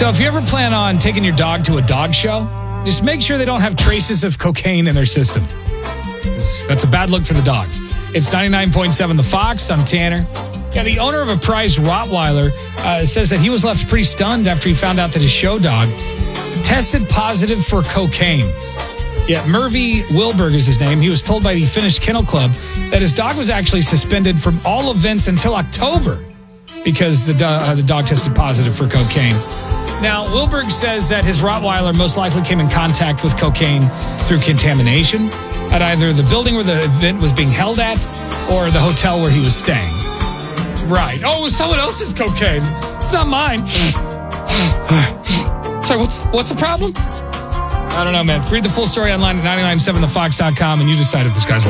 So if you ever plan on taking your dog to a dog show, just make sure they don't have traces of cocaine in their system. That's a bad look for the dogs. It's 99.7 The Fox. I'm Tanner. Yeah, the owner of a prized Rottweiler says that he was left pretty stunned after he found out that his show dog tested positive for cocaine. Yeah, Murphy Wilberg is his name. He was told by the Finnish Kennel Club that his dog was actually suspended from all events until October because the dog tested positive for cocaine. Now, Wilberg says that his Rottweiler most likely came in contact with cocaine through contamination at either the building where the event was being held at or the hotel where he was staying. Right. Oh, it was someone else's cocaine. It's not mine. Sorry, what's the problem? I don't know, man. Read the full story online at 997thefox.com and you decide if this guy's lying.